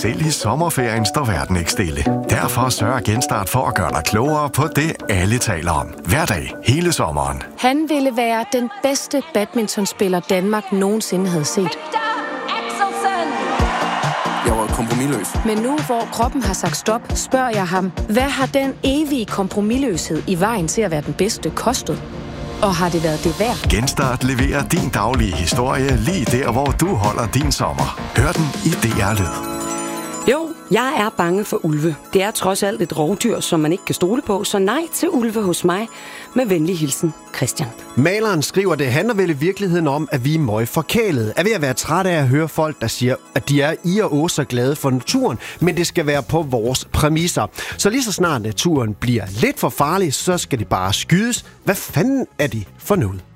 Selv i sommerferien står verden ikke stille. Derfor sørger Genstart for at gøre dig klogere på det, alle taler om. Hver dag, hele sommeren. Han ville være den bedste badmintonspiller, Danmark nogensinde havde set. Jeg var kompromisløs. Men nu, hvor kroppen har sagt stop, spørger jeg ham, hvad har den evige kompromisløshed i vejen til at være den bedste kostet? Og har det været det værd? Genstart leverer din daglige historie lige der, hvor du holder din sommer. Hør den i DR Lyd. Jo, jeg er bange for ulve. Det er trods alt et rovdyr, som man ikke kan stole på, så nej til ulve hos mig. Med venlig hilsen, Christian. Maleren skriver, det handler vel i virkeligheden om, at vi er møgforkælede. Er ved at være træt af at høre folk, der siger, at de er i og å så glade for naturen, men det skal være på vores præmisser. Så lige så snart naturen bliver lidt for farlig, så skal de bare skydes. Hvad fanden er de for noget?